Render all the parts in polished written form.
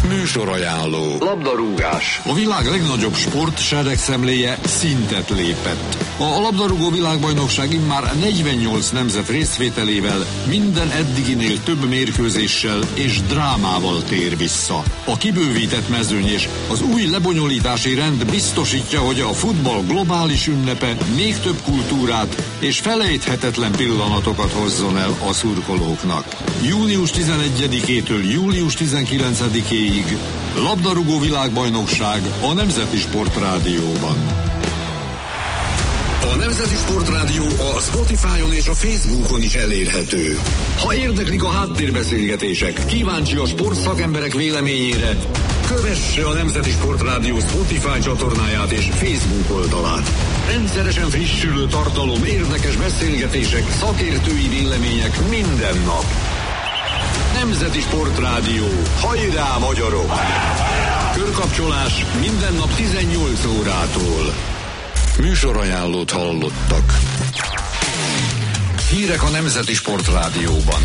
Műsorajánló. Labdarúgás. A világ legnagyobb sportseregszemléje szintet lépett. A labdarúgó világbajnokság immár 48 nemzet részvételével minden eddiginél több mérkőzéssel és drámával tér vissza. A kibővített mezőny és az új lebonyolítási rend biztosítja, hogy a futball globális ünnepe még több kultúrát és felejthetetlen pillanatokat hozzon el a szurkolóknak. Június 11-től július 19-ig labdarúgó világbajnokság a Nemzeti Sportrádióban. A Nemzeti Sportrádió a Spotify-on és a Facebookon is elérhető. Ha érdeklik a háttérbeszélgetések, kíváncsi a sportszakemberek véleményére, kövesse a Nemzeti Sportrádió Spotify csatornáját és Facebook oldalát. Rendszeresen frissülő tartalom, érdekes beszélgetések, szakértői vélemények minden nap. Nemzeti Sportrádió. Hajrá, magyarok! Körkapcsolás minden nap 18 órától. Műsorajánlót hallottak. Hírek a Nemzeti Sportrádióban.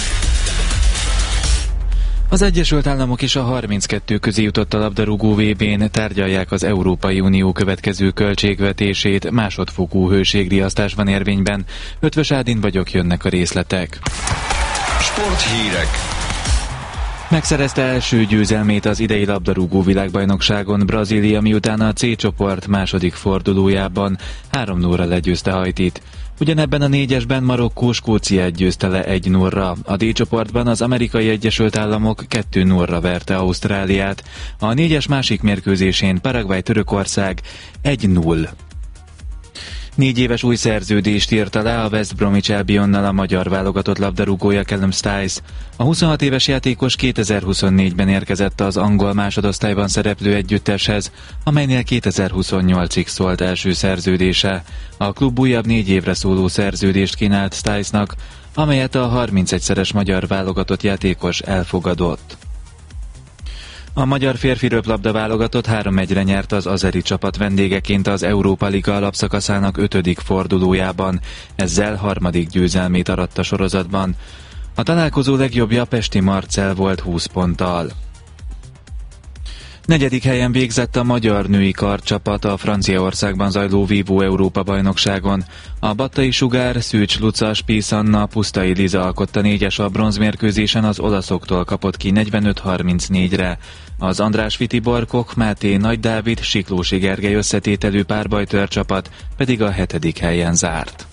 Az Egyesült Államok és a 32 közé jutott a labdarúgó VB-n, tárgyalják az Európai Unió következő költségvetését, másodfokú hőségriasztás van érvényben. Ötvös Ádin vagyok, jönnek a részletek. Sporthírek. Megszerezte első győzelmét az idei labdarúgó világbajnokságon Brazília, miután a C csoport második fordulójában 3-0-ra legyőzte Haitit. Ugyanebben a négyesben Marokkó Skóciát győzte le 1-0-ra. A D csoportban az Amerikai Egyesült Államok 2-0-ra verte Ausztráliát. A négyes másik mérkőzésén Paraguay Törökország 1-0. 4 éves új szerződést írt alá a West Bromwich Albionnal a magyar válogatott labdarúgója Callum Styles. A 26 éves játékos 2024-ben érkezett az angol másodosztályban szereplő együtteshez, amelynél 2028-ig szólt első szerződése. A klub újabb 4 évre szóló szerződést kínált Stylesnak, amelyet a 31-szeres magyar válogatott játékos elfogadott. A magyar férfi röplabda válogatott 3-1-re nyert az azeri csapat vendégeként az Európa Liga alapszakaszának 5. fordulójában, ezzel 3. győzelmét aratta sorozatban. A találkozó legjobbja Pesti Marcell volt 20 ponttal. 4. helyen végzett a magyar női karcsapat a Franciaországban zajló Vívó Európa-bajnokságon. A Battai Sugár, Szűcs Luca, Spies Anna, Pusztai Liza alkotta 4-es a bronzmérkőzésen az olaszoktól kapott ki 45-34-re. Az András Vitibor, Koch Máté, Nagy Dávid, Siklósi Gergely összetételű párbajtőr csapat pedig a 7. helyen zárt.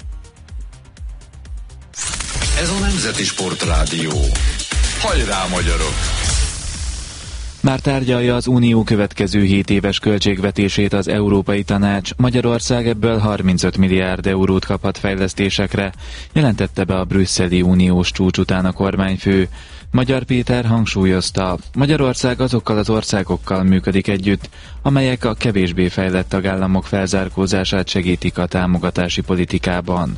Ez a Nemzeti Sportrádió. Hajrá, magyarok! Már tárgyalja az Unió következő 7 éves költségvetését az Európai Tanács. Magyarország ebből 35 milliárd eurót kaphat fejlesztésekre, jelentette be a brüsszeli uniós csúcs után a kormányfő. Magyar Péter hangsúlyozta, Magyarország azokkal az országokkal működik együtt, amelyek a kevésbé fejlett tagállamok felzárkózását segítik a támogatási politikában.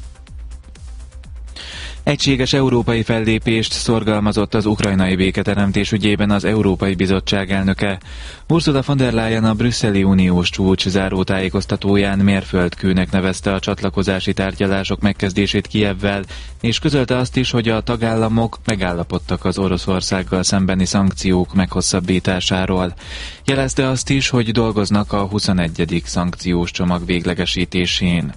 Egységes európai fellépést szorgalmazott az ukrajnai béketeremtés ügyében az Európai Bizottság elnöke. Ursula von der Leyen a brüsszeli uniós csúcs záró tájékoztatóján mérföldkőnek nevezte a csatlakozási tárgyalások megkezdését Kijevvel, és közölte azt is, hogy a tagállamok megállapodtak az Oroszországgal szembeni szankciók meghosszabbításáról. Jelezte azt is, hogy dolgoznak a 21. szankciós csomag véglegesítésén.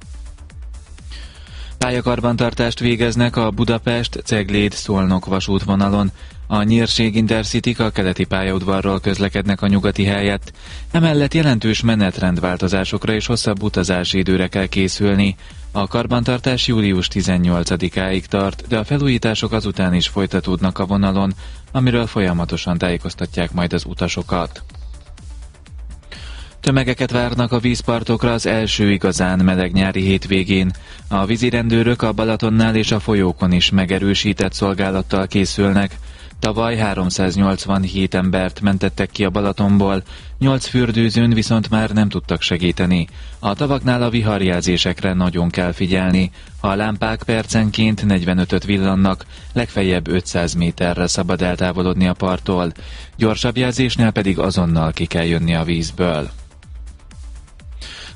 Pályakarbantartást végeznek a Budapest-Cegléd-Szolnok vasútvonalon. A Nyírség Intercityk a keleti pályaudvarról közlekednek a nyugati helyett. Emellett jelentős menetrendváltozásokra és hosszabb utazási időre kell készülni. A karbantartás július 18-áig tart, de a felújítások azután is folytatódnak a vonalon, amiről folyamatosan tájékoztatják majd az utasokat. Tömegeket várnak a vízpartokra az első igazán meleg nyári hétvégén. A vízirendőrök a Balatonnál és a folyókon is megerősített szolgálattal készülnek. Tavaly 387 embert mentettek ki a Balatonból, 8 fürdőzőn viszont már nem tudtak segíteni. A tavaknál a viharjelzésekre nagyon kell figyelni. A lámpák percenként 45-öt villannak, legfeljebb 500 méterre szabad eltávolodni a parttól. Gyorsabb jelzésnél pedig azonnal ki kell jönni a vízből.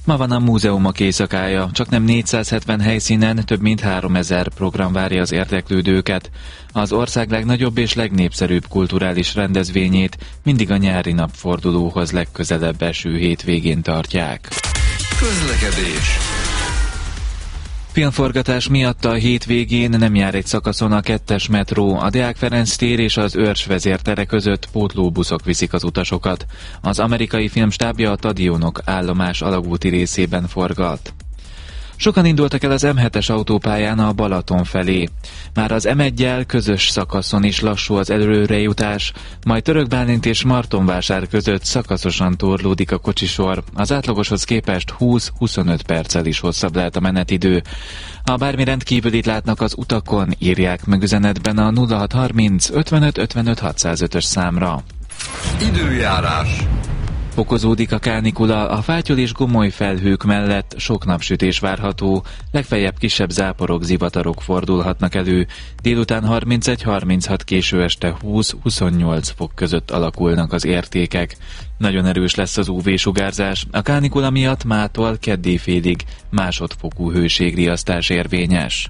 Ma van a múzeumok éjszakája, csaknem 470 helyszínen több mint 3000 program várja az érdeklődőket. Az ország legnagyobb és legnépszerűbb kulturális rendezvényét mindig a nyári napfordulóhoz legközelebb eső hétvégén tartják. Közlekedés. Filmforgatás miatt a hétvégén nem jár egy szakaszon a 2-es metró, a Deák Ferenc tér és az Őrs vezértere között pótlóbuszok viszik az utasokat. Az amerikai filmstábja a Tadionok állomás alagúti részében forgat. Sokan indultak el az M7-es autópályán a Balaton felé. Már az M1-jel közös szakaszon is lassú az előrejutás, majd Törökbálint és Martonvásár között szakaszosan torlódik a kocsisor. Az átlagoshoz képest 20-25 perccel is hosszabb lehet a menetidő. Ha bármi rendkívülit látnak az utakon, írják meg üzenetben a 0630 55 55 605-ös számra. Időjárás. Fokozódik a kánikula, a fátyol és gomoly felhők mellett sok napsütés várható, legfeljebb kisebb záporok, zivatarok fordulhatnak elő, délután 31-36, késő este 20-28 fok között alakulnak az értékek. Nagyon erős lesz az UV-sugárzás, a kánikula miatt mától keddéfélig másodfokú hőségriasztás érvényes.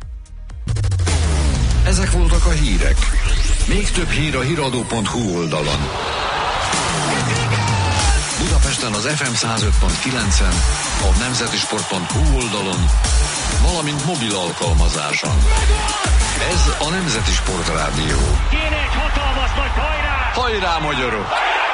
Ezek voltak a hírek. Még több hír a hiradó.hu oldalon. Budapesten az FM 105.9-en, a nemzetisport.hu oldalon, valamint mobil alkalmazáson. Ez a Nemzeti Sport Rádió. Kéne egy hatalmas nagy hajrá! Hajrá, magyarok!